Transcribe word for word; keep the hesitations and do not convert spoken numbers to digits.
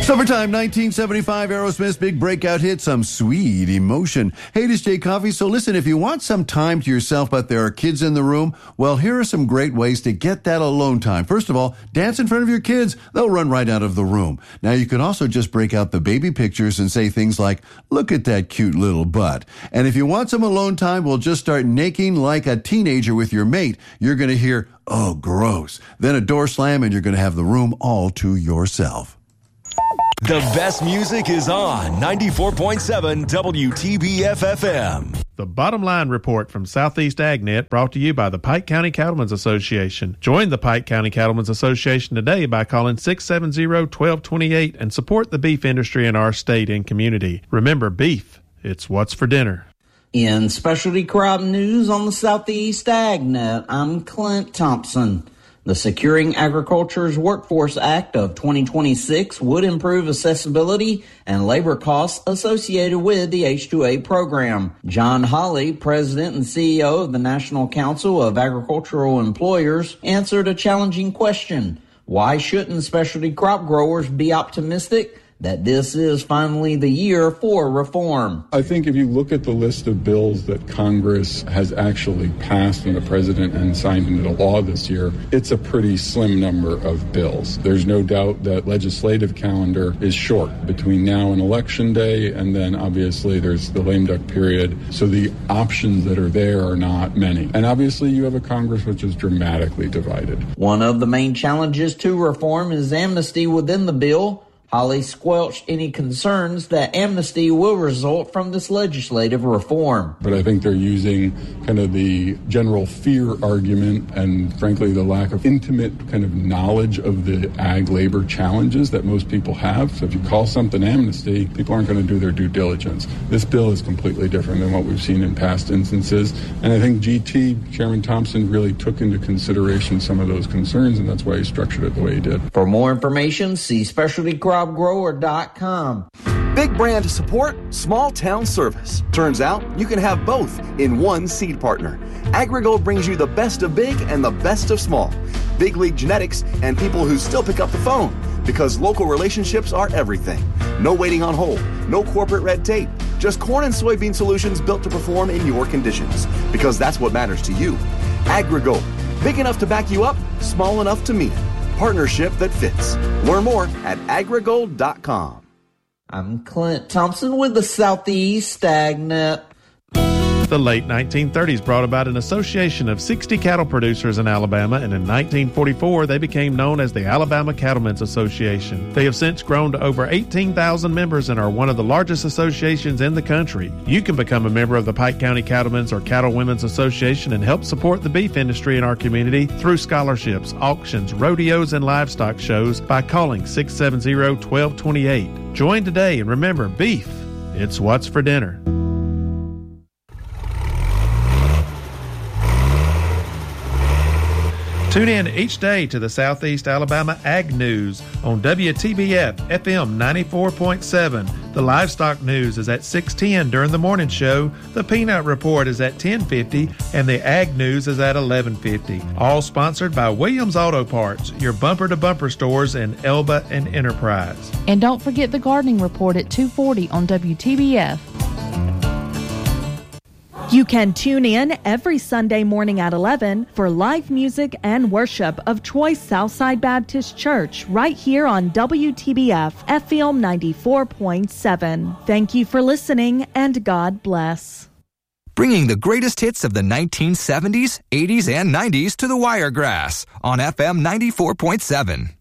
Summertime nineteen seventy-five, Aerosmith's big breakout hit, Some Sweet Emotion. Hey, this is Jay Coffey. So listen, if you want some time to yourself, but there are kids in the room, well, here are some great ways to get that alone time. First of all, dance in front of your kids. They'll run right out of the room. Now, you can also just break out the baby pictures and say things like, look at that cute little butt. And if you want some alone time, well, just start naking like a teenager with your mate. You're going to hear, oh, gross. Then a door slam, and you're going to have the room all to yourself. The best music is on ninety-four point seven W T B F F M. The Bottom Line Report from Southeast AgNet, brought to you by the Pike County Cattlemen's Association. Join the Pike County Cattlemen's Association today by calling six seven zero, one two two eight and support the beef industry in our state and community. Remember, beef, it's what's for dinner. In specialty crop news on the Southeast AgNet, I'm Clint Thompson. The Securing Agriculture's Workforce Act of twenty twenty-six would improve accessibility and labor costs associated with the H two A program. John Hawley, President and C E O of the National Council of Agricultural Employers, answered a challenging question. Why shouldn't specialty crop growers be optimistic that this is finally the year for reform? I think if you look at the list of bills that Congress has actually passed and the president and signed into law this year, it's a pretty slim number of bills. There's no doubt that legislative calendar is short between now and Election Day, and then obviously there's the lame duck period. So the options that are there are not many. And obviously you have a Congress which is dramatically divided. One of the main challenges to reform is amnesty within the bill. Hawley squelched any concerns that amnesty will result from this legislative reform. But I think they're using kind of the general fear argument and, frankly, the lack of intimate kind of knowledge of the ag labor challenges that most people have. So if you call something amnesty, people aren't going to do their due diligence. This bill is completely different than what we've seen in past instances. And I think G T, Chairman Thompson, really took into consideration some of those concerns, and that's why he structured it the way he did. For more information, see specialty crop grower dot com. Big brand support, small town service. Turns out you can have both in one seed partner. AgriGold brings you the best of big and the best of small. Big league genetics and people who still pick up the phone, because local relationships are everything. No waiting on hold, no corporate red tape. Just corn and soybean solutions built to perform in your conditions, because that's what matters to you. AgriGold, big enough to back you up, small enough to mean it. Partnership that fits. Learn more at agrigold dot com. I'm Clint Thompson with the Southeast AgNet. The late nineteen thirties brought about an association of sixty cattle producers in Alabama, and in nineteen forty-four they became known as the Alabama Cattlemen's Association. They have since grown to over eighteen thousand members and are one of the largest associations in the country. You can become a member of the Pike County Cattlemen's or Cattle Women's Association and help support the beef industry in our community through scholarships, auctions, rodeos, and livestock shows by calling six seven zero, one two two eight. Join today, and remember, beef, it's what's for dinner. Tune in each day to the Southeast Alabama Ag News on W T B F F M ninety-four point seven. The Livestock News is at six ten during the morning show. The Peanut Report is at ten fifty, and the Ag News is at eleven fifty. All sponsored by Williams Auto Parts, your bumper-to-bumper stores in Elba and Enterprise. And don't forget the Gardening Report at two forty on W T B F. You can tune in every Sunday morning at eleven for live music and worship of Troy Southside Baptist Church right here on W T B F F M ninety-four point seven. Thank you for listening, and God bless. Bringing the greatest hits of the nineteen seventies, eighties, and nineties to the Wiregrass on F M ninety-four point seven.